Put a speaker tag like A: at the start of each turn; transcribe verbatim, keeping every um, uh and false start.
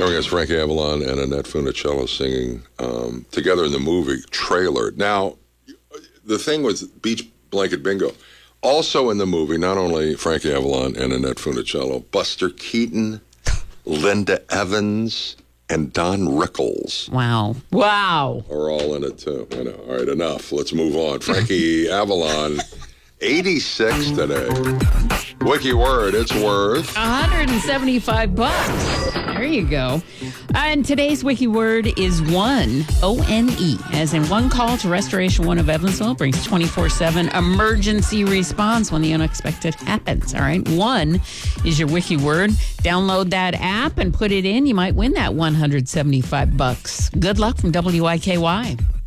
A: starring as Frankie Avalon and Annette Funicello singing um, together in the movie trailer. Now, the thing with Beach Blanket Bingo, also in the movie, not only Frankie Avalon and Annette Funicello, Buster Keaton, Linda Evans, and Don Rickles.
B: Wow. Wow.
A: Are all in it, too. I know. All right, enough. Let's move on. Frankie Avalon, eighty-six today. Wiki word, it's worth
B: one hundred seventy-five bucks. There you go. And today's wiki word is one, O N E, as in one call to Restoration One of Evansville brings twenty-four seven emergency response when the unexpected happens. All right. One is your wiki word. Download that app and put it in. You might win that one hundred seventy-five bucks. Good luck from W I K Y.